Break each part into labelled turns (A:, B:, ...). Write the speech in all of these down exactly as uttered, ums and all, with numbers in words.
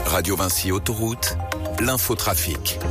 A: Radio Vinci Autoroute, l'infotrafic.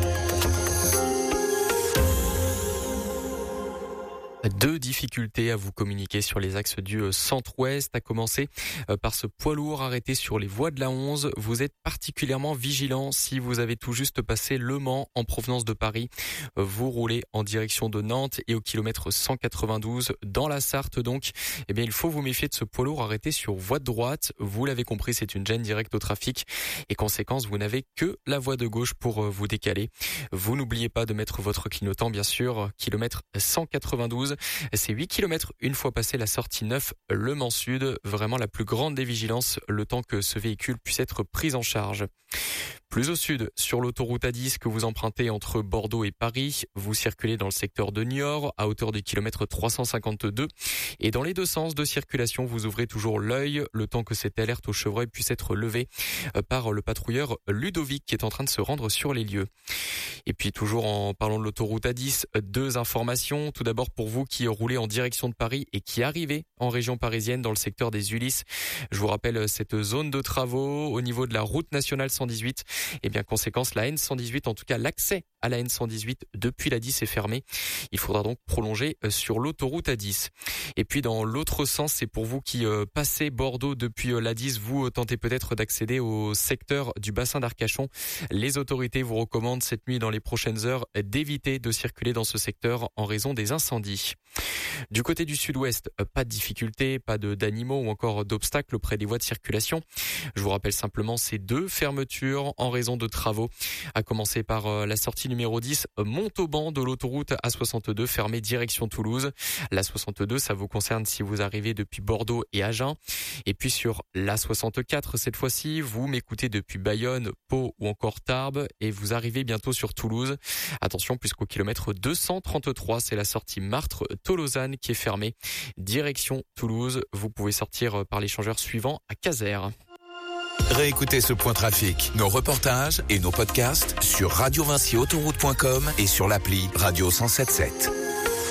B: Deux difficultés à vous communiquer sur les axes du centre-ouest, à commencer par ce poids lourd arrêté sur les voies de la onze. Vous êtes particulièrement vigilant si vous avez tout juste passé Le Mans en provenance de Paris. Vous roulez en direction de Nantes et au kilomètre cent quatre-vingt-douze dans la Sarthe donc. Eh bien, il faut vous méfier de ce poids lourd arrêté sur voie de droite. Vous l'avez compris, c'est une gêne directe au trafic et conséquence, vous n'avez que la voie de gauche pour vous décaler. Vous n'oubliez pas de mettre votre clignotant, bien sûr, kilomètre cent quatre-vingt-douze. C'est huit kilomètres une fois passé la sortie neuf Le Mans Sud. Vraiment la plus grande des vigilances, le temps que ce véhicule puisse être pris en charge. Plus au sud, sur l'autoroute A dix que vous empruntez entre Bordeaux et Paris, vous circulez dans le secteur de Niort à hauteur du kilomètre trois cent cinquante-deux. Et dans les deux sens de circulation, vous ouvrez toujours l'œil le temps que cette alerte au chevreuil puisse être levée par le patrouilleur Ludovic qui est en train de se rendre sur les lieux. Et puis toujours en parlant de l'autoroute A dix, deux informations. Tout d'abord pour vous qui roulez en direction de Paris et qui arrivez en région parisienne dans le secteur des Ulysses. Je vous rappelle cette zone de travaux au niveau de la route nationale cent dix-huit. Et bien conséquence, la N cent dix-huit, en tout cas l'accès à la N cent dix-huit depuis la dix est fermé. Il faudra donc prolonger sur l'autoroute A dix. Et puis dans l'autre sens, c'est pour vous qui euh, passez Bordeaux depuis euh, l'A dix, vous euh, tentez peut-être d'accéder au secteur du bassin d'Arcachon. Les autorités vous recommandent cette nuit dans les prochaines heures d'éviter de circuler dans ce secteur en raison des incendies. Du côté du sud-ouest, pas de difficultés, pas de d'animaux ou encore d'obstacles près des voies de circulation. Je vous rappelle simplement ces deux fermetures en raison de travaux. À commencer par la sortie numéro dix, Montauban de l'autoroute A soixante-deux fermée direction Toulouse. La soixante-deux, ça vous concerne si vous arrivez depuis Bordeaux et Agen. Et puis sur l'A soixante-quatre, cette fois-ci, vous m'écoutez depuis Bayonne, Pau ou encore Tarbes et vous arrivez bientôt sur Toulouse. Attention puisqu'au kilomètre deux cent trente-trois, c'est la sortie Martres-Tolosane qui est fermée. Direction Toulouse, vous pouvez sortir par l'échangeur suivant à Casères.
A: Réécoutez ce point trafic, nos reportages et nos podcasts sur radio vinci autoroute point com et sur l'appli Radio cent soixante-sept.